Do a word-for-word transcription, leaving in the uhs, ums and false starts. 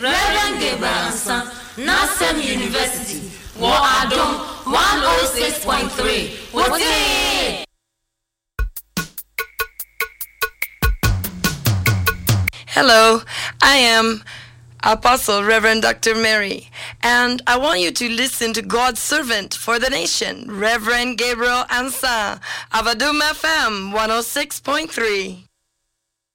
Reverend Gabriel Ansah, Nasem University, Wa Adom one oh six point three. What's it? Hello, I am Apostle Reverend Doctor Mary, and I want you to listen to God's servant for the nation, Reverend Gabriel Ansah, of Adom F M one oh six point three.